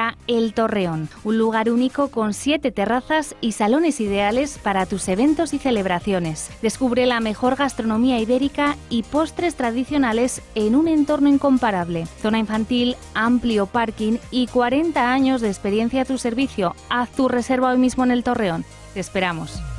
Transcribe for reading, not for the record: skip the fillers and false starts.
Ibérica El Torreón, un lugar único con 7 terrazas y salones ideales para tus eventos y celebraciones. Descubre la mejor gastronomía ibérica y postres tradicionales en un entorno incomparable. Zona infantil, amplio parking y 40 años de experiencia a tu servicio. Haz tu reserva hoy mismo en El Torreón. Te esperamos.